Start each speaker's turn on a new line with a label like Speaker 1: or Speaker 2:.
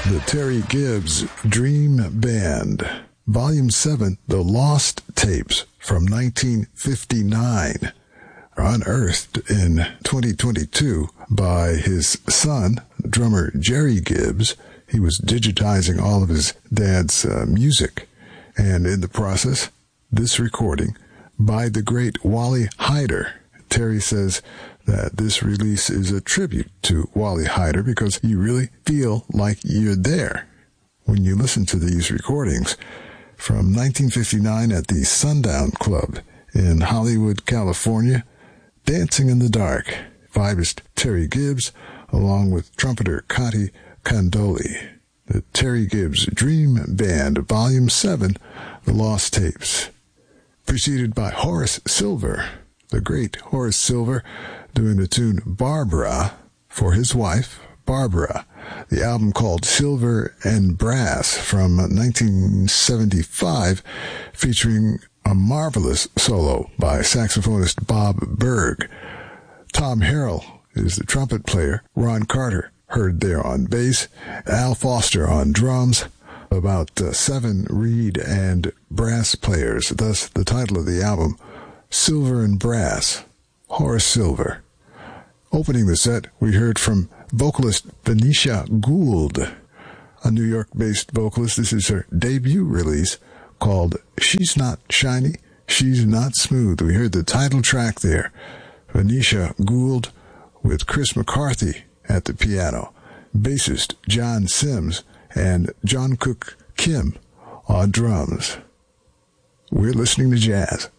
Speaker 1: The Terry Gibbs Dream Band, Volume 7, The Lost Tapes from 1959, unearthed in 2022 by his son, drummer Jerry Gibbs. He was digitizing all of his dad's music, and in the process, this recording by the great Wally Heider. Terry says that this release is a tribute to Wally Heider because you really feel like you're there when you listen to these recordings from 1959 at the Sundown Club in Hollywood, California. Dancing in the Dark, vibist Terry Gibbs, along with trumpeter Conti Candoli. The Terry Gibbs Dream Band, Volume 7, The Lost Tapes. Preceded by Horace Silver, the great Horace Silver, doing the tune Barbara for his wife, Barbara. The album called Silver and Brass from 1975, featuring a marvelous solo by saxophonist Bob Berg. Tom Harrell is the trumpet player. Ron Carter, heard there on bass. Al Foster on drums. About 7 reed and brass players. Thus, the title of the album, Silver and Brass, Horace Silver. Opening the set, we heard from vocalist Venetia Gould, a New York-based vocalist. This is her debut release called She's Not Shiny, She's Not Smooth. We heard the title track there. Venetia Gould with Chris McCarthy at the piano, bassist John Sims, and John Cook Kim on drums. We're listening to jazz.